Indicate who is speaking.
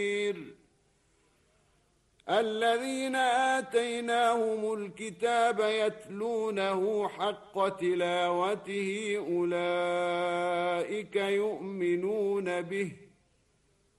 Speaker 1: الذين آتيناهم الكتاب يتلونه حق تلاوته أولئك يؤمنون به